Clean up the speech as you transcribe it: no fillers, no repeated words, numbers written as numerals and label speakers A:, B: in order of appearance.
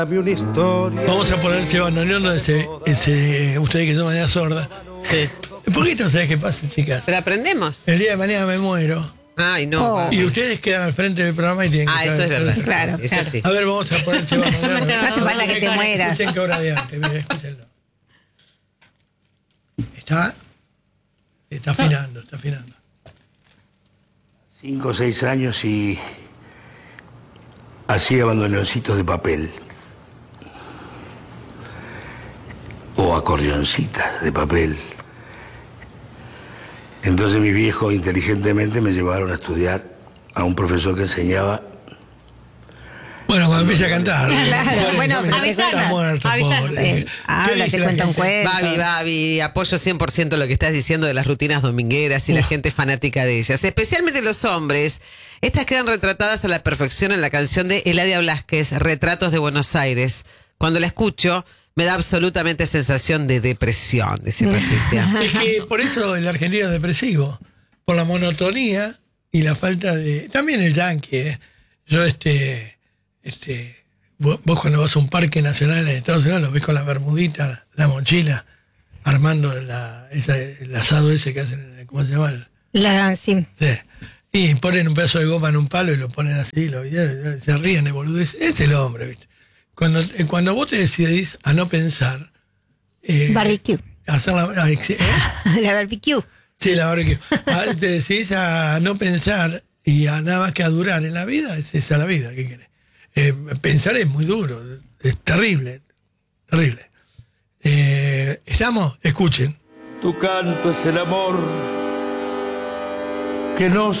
A: Una historia.
B: Vamos a poner Che Bandoneón, ese ustedes que son manera sorda.
C: Sí.
B: Un poquito, ¿sabes qué pasa, chicas?
C: Pero aprendemos.
B: El día de mañana me muero.
C: Ay, no.
B: Y ustedes quedan al frente del programa y tienen que
C: Eso es verdad.
D: Claro,
C: Eso
D: claro.
C: sí.
B: A ver, vamos a poner Che Bandoneón.
D: No hace falta que te mueras.
B: Escuchen qué obra de arte, miren, escúchenlo. Está afinando, está afinando.
E: 5 o 6 años y hacía bandoneoncitos de papel. O acordeoncitas de papel. Entonces mis viejos inteligentemente me llevaron a estudiar a un profesor que enseñaba.
B: Bueno, cuando empiece a cantar.
D: Claro, bueno,
B: está muerto, pobre.
D: Habla, te cuenta un cuento.
C: Babi, apoyo 100% lo que estás diciendo de las rutinas domingueras y la gente fanática de ellas. Especialmente los hombres. Estas quedan retratadas a la perfección en la canción de Eladia Blasquez, Retratos de Buenos Aires. Cuando la escucho, me da absolutamente sensación de depresión, dice Patricia.
B: Es que por eso el argentino es depresivo. Por la monotonía y la falta de... También el yanqui, Yo, vos cuando vas a un parque nacional en Estados Unidos lo ves con la bermudita, la mochila, armando el asado ese que hacen, ¿cómo se llama?
D: Sí.
B: Sí. Y ponen un pedazo de goma en un palo y lo ponen así, se ríen de boludez. Es el hombre, ¿viste? Cuando vos te decidís a no pensar...
D: Barbecue.
B: Hacer la
D: barbecue.
B: Sí, la barbecue. Te decidís a no pensar y a nada más que a durar en la vida, es esa la vida, ¿qué querés? Pensar es muy duro, es terrible, terrible. ¿Estamos? Escuchen.
A: Tu canto es el amor que nos